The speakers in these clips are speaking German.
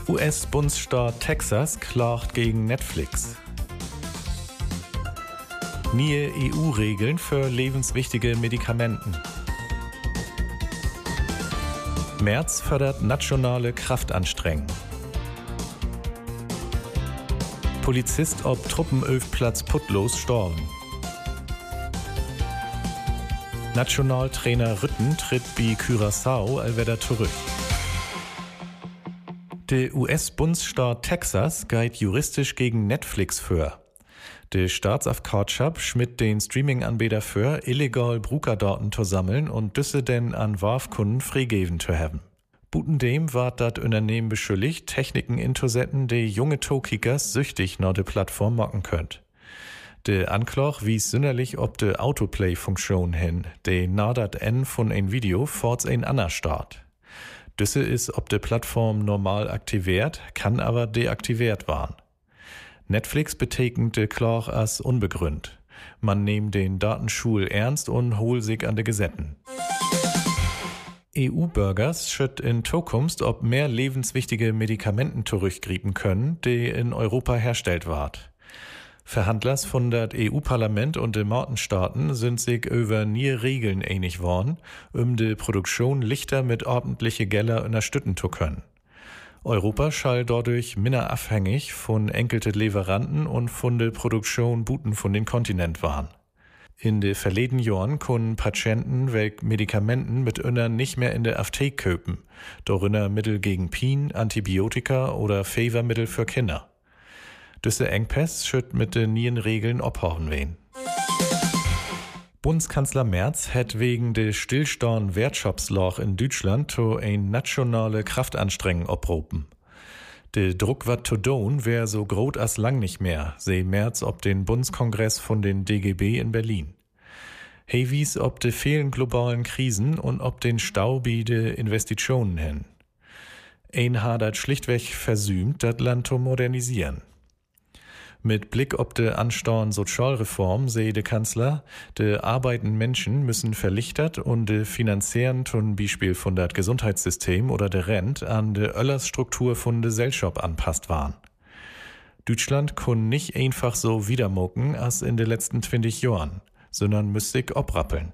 US-Bundesstaat Texas klagt gegen Netflix. Neue EU-Regeln für lebenswichtige Medikamenten. Merz fördert nationale Kraftanstrengung. Polizist ob Truppenöfplatz Putlos storben. Nationaltrainer Rütten tritt bei Curaçao allweder zurück. Der US-Bundesstaat Texas geht juristisch gegen Netflix für. Der Staatsaufsichtshof schmidt den Streaming-Anbieter für, illegal Brukerdaten zu sammeln und düsse denn an Warfkunden freigeben zu haben. Butendem ward dat Unternehmen beschuldigt, Techniken inzusetzen, die junge Toekickers süchtig nach der Plattform mocken könnt. Der Anklage wies synderlich ob de Autoplay-Funktion hin, die na dat N von ein Video forts ein anna start. Düsse ist ob de Plattform normal aktiviert, kann aber deaktiviert waren. Netflix betekent de Klage als unbegründet. Man nehmt den Datenschul ernst und hol sich an de Gesetten. EU-Bürgers schütt in Zukunft ob mehr lebenswichtige Medikamenten zurückgrieben können, die in Europa herstellt ward. Verhandlers von der EU-Parlament und den Staaten sind sich über nie Regeln einig worden, die Produktion lichter mit ordentliche Gelder unterstützen zu können. Europa schall dadurch minder abhängig von enkelte Lieferanten und von der Produktion Buten von den Kontinent waren. In de verleden Jahren können Patienten welk Medikamenten mit Inner nicht mehr in der Apotheke köpen, darunter Mittel gegen Pien, Antibiotika oder Fevermittel für Kinder. Düsse Engpäss schütt mit den neuen Regeln abhauen wen. Bundeskanzler Merz hat wegen des Stillstand Wertschöpfsloch in Deutschland zu ein nationale Kraftanstrengung abrufen. Der Druck wat zu tun wär so groß als lang nicht mehr, seh Merz ob den Bundeskongress von den DGB in Berlin. He wies ob de vielen globalen Krisen und ob den Stau bi de Investitionen hin. Ein hadert schlichtweg versümt, dat Land zu modernisieren. Mit Blick ob de anstauende Sozialreform sehe de Kanzler, de arbeitenden Menschen müssen verlichtert und de Finanzieren zum Beispiel von dat Gesundheitssystem oder de Rent an de Öllersstruktur von de Gesellschaft anpasst waren. Deutschland kann nicht einfach so wiedermocken als in de letzten 20 Jahren, sondern müsste sich obrappeln.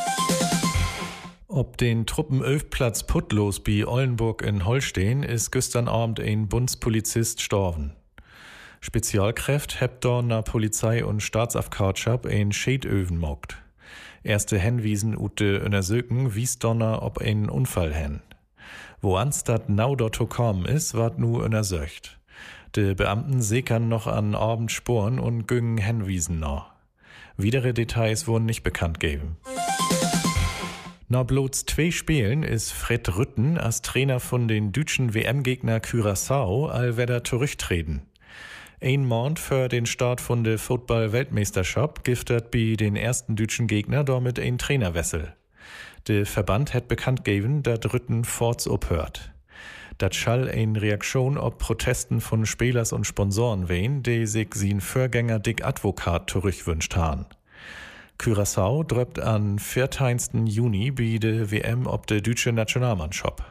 Ob den Truppenöfplatz Putlos bei Oldenburg in Holstein ist gestern Abend ein Bundespolizist gestorben. Spezialkräft hebt da na Polizei und Staatsaufsichtshof ein Schädöven mockt. Erste Hinwiesen ute Untersöken wies donner ob ein Unfall hen. Wo ans dat nau dort kommen ist, ward nu untersucht. De Beamten sekern noch an Abend Sporen und göngen Hinwiesen noch. Widere Details wurden nicht bekannt geben. Na bloß 2 Spielen ist Fred Rütten als Trainer von den deutschen WM-Gegner Curaçao allweder zurücktreten. Ein Monat für den Start von der Football-Weltmeisterschaft giftet bei den ersten deutschen Gegner damit ein Trainerwechsel. Der Verband hat bekannt gegeben, dass Rütten forts abhört. Das schall eine Reaktion auf Protesten von Spielers und Sponsoren wehen, die sich sein Vorgänger Dick Advokat zurückwünscht haben. Curaçao dröbt am 14. Juni bei der WM ob der deutsche Nationalmannschaft.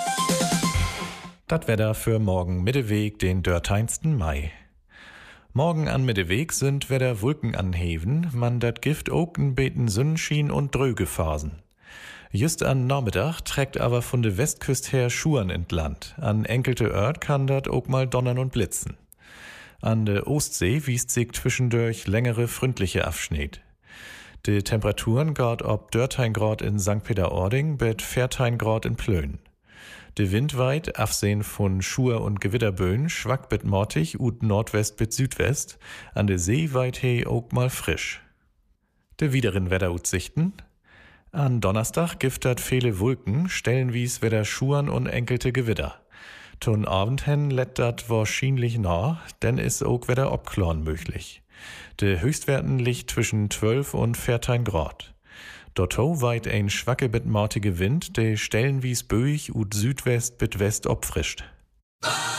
Das Wetter für morgen Mitteweg, den 13. Mai. Morgen an Mitteweg sind wieder Wolken anheven, man dat Gift ook n beten Sonnenschien und dröge Phasen. Just an Nachmittag trägt aber von der Westküste her Schuhen in Land. An enkelte Ort kann dat ook mal donnern und blitzen. An der Ostsee wiest sich zwischendurch längere freundliche Abschnitt. Die Temperaturen geht ob 13 Grad in St. Peter-Ording bis 14 Grad in Plön. De Wind weit, absehen von Schur- und Gewitterböen, schwack bit mortig ut Nordwest bit Südwest, an der See weit he ook mal frisch. De wideren Wetteraussichten. An Donnerstag giftet viele Wolken, stellenwies wieder Schuren und enkelte Gewitter. Ton Abend hen lädt dat wahrscheinlich nach, denn is ook wieder Obklorn möglich. De Höchstwerten liegt zwischen 12 und 14 Grad. Dortho weit ein schwacke bit mortige Wind, der stellenwies böig ut Südwest bit West opfrischt.